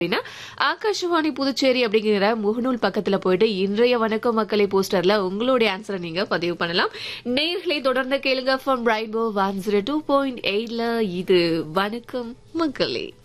அப்படின்னா ஆகாஷவாணி புதுச்சேரி அப்படிங்கிற முகநூல் பக்கத்துல போயிட்டு இன்றைய வணக்கம் மக்களை போஸ்டர்ல உங்களுடைய ஆன்சரை நீங்க பதிவு பண்ணலாம். நேர்களை தொடர்ந்து கேளுங்க ஃப்ரம் ரெயின்போ 102.8ல இது வணக்கம் மக்களே.